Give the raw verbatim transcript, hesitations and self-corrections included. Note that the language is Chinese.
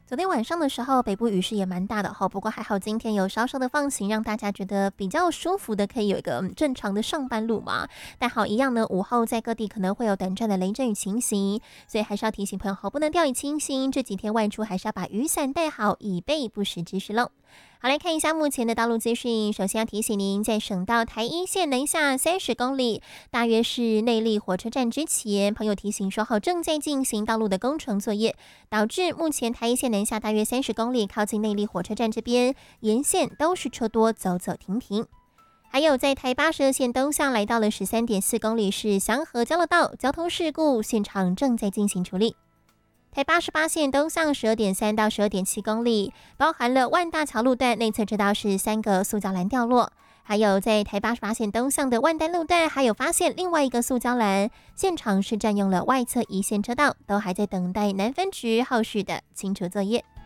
昨天晚上的时候，北部雨势也蛮大的哈，不过还好今天有稍稍的放晴，让大家觉得比较舒服的，可以有一个正常的上班路嘛。但好一样呢，午后在各地可能会有短暂的雷阵雨情形，所以还是要提醒朋友好，不能掉以轻心。这几天外出还是要把雨伞带好，以备不时之需喽。好，来看一下目前的道路资讯。首先要提醒您，在省道台一线南下三十公里，大约是内坜火车站之前，朋友提醒说好正在进行道路的工程作业，导致目前台一线南下大约三十公里，靠近内坜火车站这边沿线都是车多，走走停停。还有在台八十二线东向来到了十三点四公里，是祥和交流道交通事故现场正在进行处理。台八十八线东向十二点三到十二点七公里，包含了万大桥路段内侧车道是三个塑胶栏掉落，还有在台八十八线东向的万丹路段，还有发现另外一个塑胶栏，现场是占用了外侧一线车道，都还在等待南分局后续的清除作业。